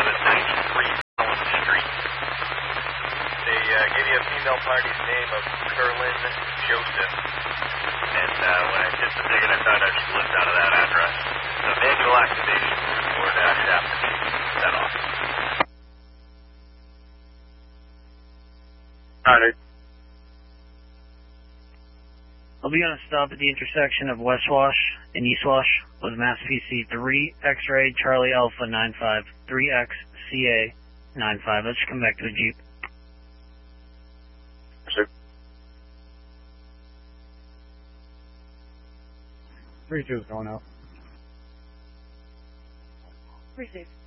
1193 Collins Street. They gave you a female party's name of Kerlin Joseph. And when I did the digging, I found out she lived out of that address. So manual activation for shaft to be set off. Alright. I'll be on a stop at the intersection of West Wash and East Wash with Mass PC 3 X-Ray Charlie Alpha 95 3X CA 95. Let's come back to the Jeep. Sir. 3-2 is going out. 3-6.